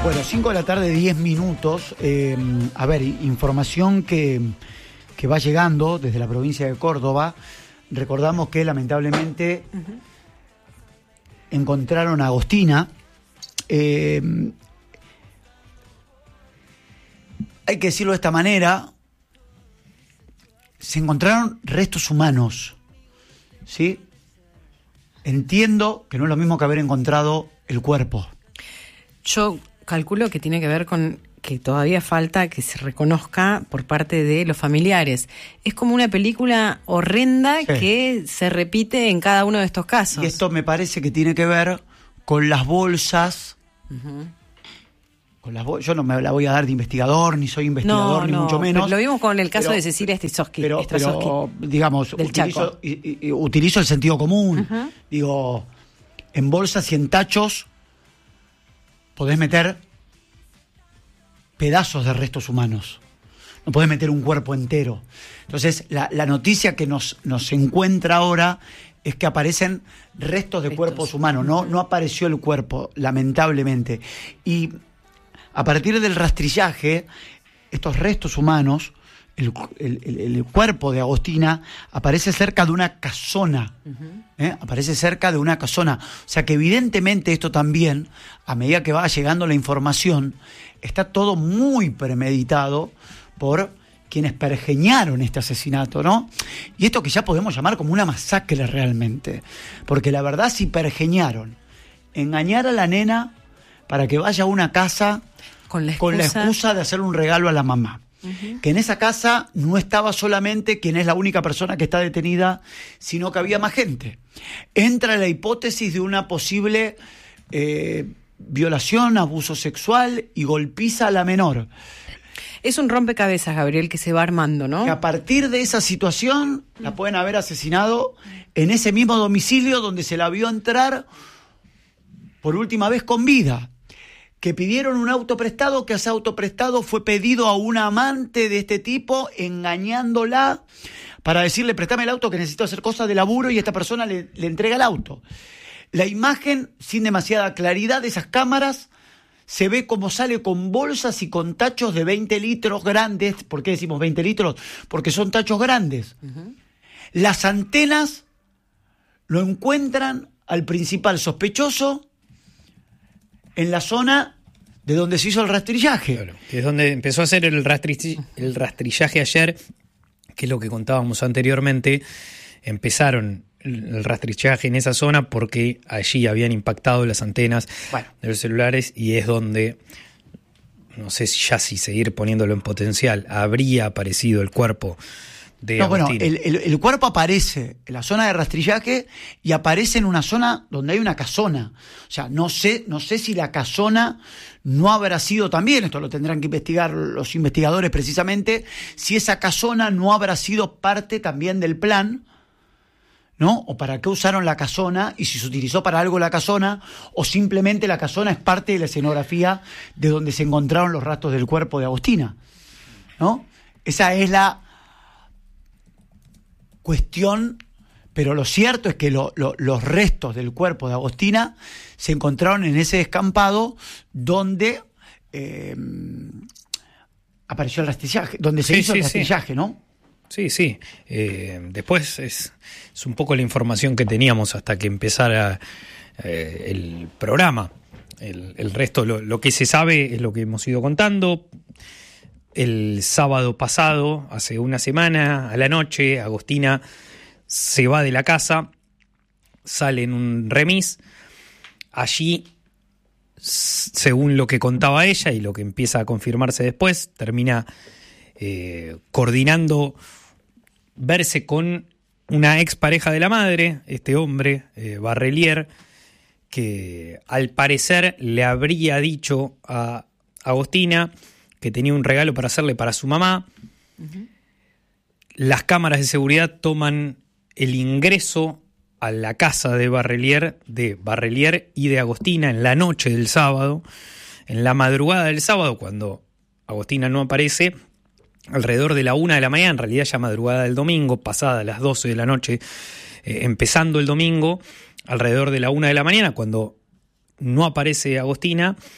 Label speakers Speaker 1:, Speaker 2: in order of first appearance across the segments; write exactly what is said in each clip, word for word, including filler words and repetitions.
Speaker 1: Bueno, cinco de la tarde, diez minutos. Eh, a ver, información que, que va llegando desde la provincia de Córdoba. Recordamos que lamentablemente uh-huh. encontraron a Agostina. Eh, hay que decirlo de esta manera. Se encontraron restos humanos. ¿Sí? Entiendo que no es lo mismo que haber encontrado el cuerpo.
Speaker 2: Yo calculo que tiene que ver con que todavía falta que se reconozca por parte de los familiares. Es como una película horrenda sí. que se repite en cada uno de estos casos.
Speaker 1: Y esto me parece que tiene que ver con las bolsas. Uh-huh. Con las bol- Yo no me la voy a dar de investigador, ni soy investigador,
Speaker 2: no,
Speaker 1: ni
Speaker 2: no,
Speaker 1: mucho menos.
Speaker 2: Lo vimos con el caso
Speaker 1: pero,
Speaker 2: de Cecilia Strisowski.
Speaker 1: Pero, pero digamos, utilizo, y, y, utilizo el sentido común. Uh-huh. Digo, en bolsas y en tachos podés meter pedazos de restos humanos. No podés meter un cuerpo entero. Entonces, la, la noticia que nos, nos encuentra ahora es que aparecen restos de restos. cuerpos humanos. No, no apareció el cuerpo, lamentablemente. Y a partir del rastrillaje, estos restos humanos, el, el, el, el cuerpo de Agostina aparece cerca de una casona. Uh-huh. ¿eh? Aparece cerca de una casona. O sea que evidentemente esto también, a medida que va llegando la información, está todo muy premeditado por quienes pergeñaron este asesinato, ¿no? Y esto que ya podemos llamar como una masacre realmente. Porque la verdad, si pergeñaron engañar a la nena para que vaya a una casa
Speaker 2: con la excusa,
Speaker 1: con la excusa de hacer un regalo a la mamá. Uh-huh. Que en esa casa no estaba solamente quien es la única persona que está detenida, sino que había más gente. Entra la hipótesis de una posible eh, violación, abuso sexual y golpiza a la menor.
Speaker 2: Es un rompecabezas, Gabriel, que se va armando, ¿no?
Speaker 1: Que a partir de esa situación la pueden haber asesinado en ese mismo domicilio donde se la vio entrar por última vez con vida. Que pidieron un auto prestado, que ese auto prestado fue pedido a una amante de este tipo, engañándola para decirle, préstame el auto que necesito hacer cosas de laburo, y esta persona le, le entrega el auto. La imagen, sin demasiada claridad, de esas cámaras, se ve como sale con bolsas y con tachos de veinte litros grandes. ¿Por qué decimos veinte litros? Porque son tachos grandes. Uh-huh. Las antenas lo encuentran al principal sospechoso en la zona de donde se hizo el rastrillaje.
Speaker 3: Claro, que es donde empezó a hacer el, rastri- el rastrillaje ayer, que es lo que contábamos anteriormente. Empezaron el rastrillaje en esa zona porque allí habían impactado las antenas bueno. de los celulares, y es donde, no sé si ya si seguir poniéndolo en potencial, habría aparecido el cuerpo de
Speaker 1: No,
Speaker 3: Agostina.
Speaker 1: bueno, el, el, el cuerpo aparece en la zona de rastrillaje y aparece en una zona donde hay una casona. O sea, no sé, no sé si la casona no habrá sido también, esto lo tendrán que investigar los investigadores precisamente, si esa casona no habrá sido parte también del plan, ¿no? O para qué usaron la casona, y si se utilizó para algo la casona, o simplemente la casona es parte de la escenografía de donde se encontraron los restos del cuerpo de Agostina, ¿no? Esa es la cuestión, pero lo cierto es que lo, lo, los restos del cuerpo de Agostina se encontraron en ese descampado donde eh, apareció el rastrillaje, donde se
Speaker 3: sí,
Speaker 1: hizo
Speaker 3: sí,
Speaker 1: el rastrillaje,
Speaker 3: sí.
Speaker 1: ¿no?
Speaker 3: Sí, sí. Eh, después es, es un poco la información que teníamos hasta que empezara eh, el programa. El, el resto, lo, lo que se sabe es lo que hemos ido contando. El sábado pasado, hace una semana, a la noche, Agostina se va de la casa, sale en un remis. Allí, según lo que contaba ella y lo que empieza a confirmarse después, termina eh, coordinando verse con una expareja de la madre, este hombre, eh, Barrelier, que al parecer le habría dicho a Agostina que tenía un regalo para hacerle para su mamá. Uh-huh. Las cámaras de seguridad toman el ingreso a la casa de Barrelier, de Barrelier y de Agostina en la noche del sábado, en la madrugada del sábado, cuando Agostina no aparece, alrededor de la una de la mañana, en realidad ya madrugada del domingo, pasada las doce de la noche, eh, empezando el domingo, alrededor de la una de la mañana, cuando no aparece Agostina,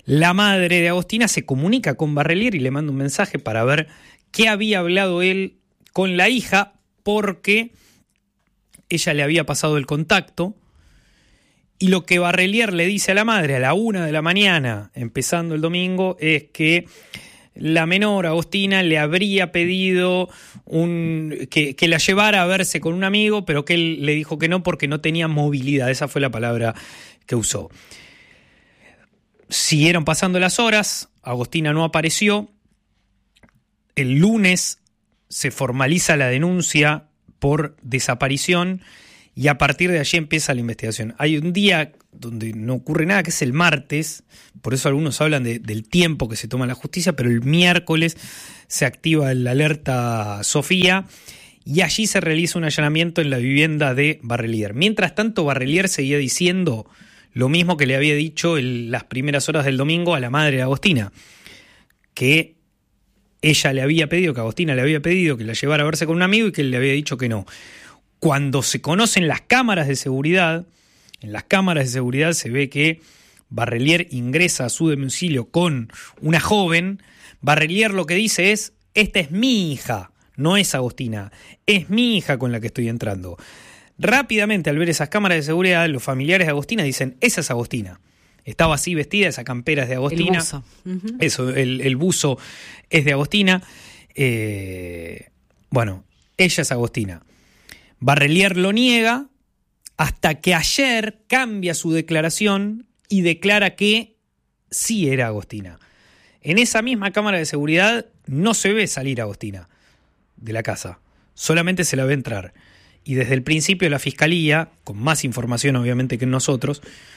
Speaker 3: la madre de Agostina se comunica con Barrelier y le manda un mensaje para ver qué había hablado él con la hija, porque ella le había pasado el contacto. Y lo que Barrelier le dice a la madre a la una de la mañana, empezando el domingo, es que la menor, Agostina, le habría pedido un, que, que la llevara a verse con un amigo, pero que él le dijo que no porque no tenía movilidad. Esa fue la palabra que usó. Siguieron pasando las horas, Agostina no apareció. El lunes se formaliza la denuncia por desaparición y a partir de allí empieza la investigación. Hay un día donde no ocurre nada, que es el martes, por eso algunos hablan de, del tiempo que se toma la justicia, pero el miércoles se activa la alerta Sofía y allí se realiza un allanamiento en la vivienda de Barrelier. Mientras tanto, Barrelier seguía diciendo lo mismo que le había dicho en las primeras horas del domingo a la madre de Agostina, que ella le había pedido, que Agostina le había pedido que la llevara a verse con un amigo y que él le había dicho que no. Cuando se conocen las cámaras de seguridad, en las cámaras de seguridad se ve que Barrelier ingresa a su domicilio con una joven. Barrelier lo que dice es: esta es mi hija, no es Agostina, es mi hija con la que estoy entrando. Rápidamente, al ver esas cámaras de seguridad, los familiares de Agostina dicen: esa es Agostina. Estaba así vestida, esa campera es de Agostina.
Speaker 2: El buzo. Uh-huh.
Speaker 3: Eso, el, el buzo es de Agostina. Eh, bueno, ella es Agostina. Barrelier lo niega hasta que ayer cambia su declaración y declara que sí era Agostina. En esa misma cámara de seguridad no se ve salir a Agostina de la casa, solamente se la ve entrar. Y desde el principio la Fiscalía, con más información obviamente que nosotros,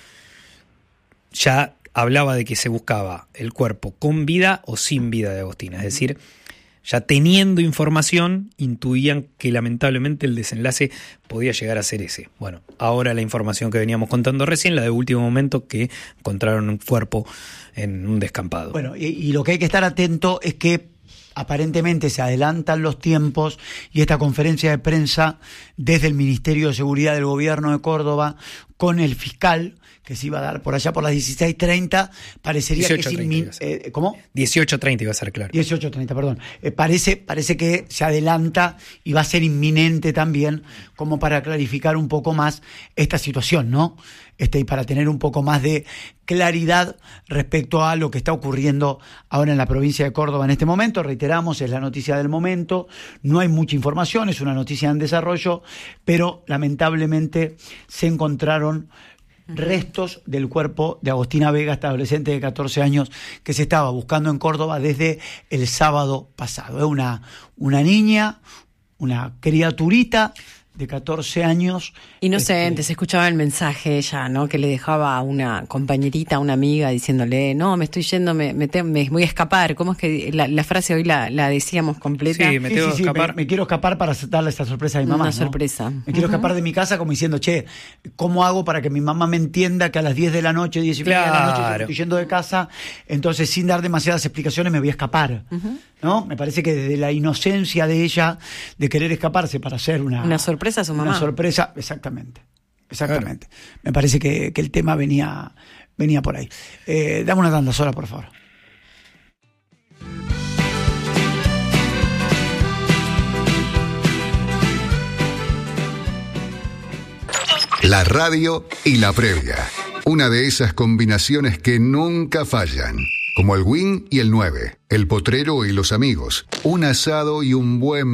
Speaker 3: ya hablaba de que se buscaba el cuerpo con vida o sin vida de Agostina. Es decir, ya teniendo información, intuían que lamentablemente el desenlace podía llegar a ser ese. Bueno, ahora la información que veníamos contando recién, la de último momento, que encontraron un cuerpo en un descampado.
Speaker 1: Bueno, y, y lo que hay que estar atento es que aparentemente se adelantan los tiempos y esta conferencia de prensa desde el Ministerio de Seguridad del Gobierno de Córdoba con el fiscal, que se iba a dar por allá por las dieciséis treinta, parecería que es inmin- eh, ¿Cómo?
Speaker 3: dieciocho treinta iba a ser, claro.
Speaker 1: dieciocho treinta, perdón. Eh, parece, parece que se adelanta y va a ser inminente también, como para clarificar un poco más esta situación, ¿no? Este, y para tener un poco más de claridad respecto a lo que está ocurriendo ahora en la provincia de Córdoba en este momento. Reiteramos, es la noticia del momento, no hay mucha información, es una noticia en desarrollo, pero lamentablemente se encontraron restos del cuerpo de Agostina Vega, esta adolescente de catorce años que se estaba buscando en Córdoba desde el sábado pasado. Es una, una niña, una criaturita de catorce años.
Speaker 2: Inocente,
Speaker 1: este,
Speaker 2: se escuchaba el mensaje ella, ¿no? Que le dejaba a una compañerita, a una amiga, diciéndole: no, me estoy yendo, me, me, te, me voy a escapar. ¿Cómo es que la, la frase hoy la, la decíamos completa?
Speaker 3: Sí, me tengo
Speaker 1: sí, sí,
Speaker 3: que escapar.
Speaker 1: Me, me quiero escapar para darle esta sorpresa a mi mamá.
Speaker 2: Una
Speaker 1: ¿no?
Speaker 2: sorpresa.
Speaker 1: Me quiero
Speaker 2: uh-huh.
Speaker 1: escapar de mi casa, como diciendo: che, ¿cómo hago para que mi mamá me entienda que a las diez de la noche, diez y media
Speaker 3: claro.
Speaker 1: de la noche yo me estoy yendo de casa? Entonces, sin dar demasiadas explicaciones, me voy a escapar. Uh-huh. ¿No? Me parece que desde la inocencia de ella de querer escaparse para hacer una...
Speaker 2: Una sorpresa a su mamá.
Speaker 1: Una sorpresa, exactamente. Exactamente. Claro. Me parece que, que el tema venía, venía por ahí. Eh, dame una tanda sola, por favor.
Speaker 4: La radio y la previa. Una de esas combinaciones que nunca fallan. Como el Win y el nueve, el potrero y los amigos, un asado y un buen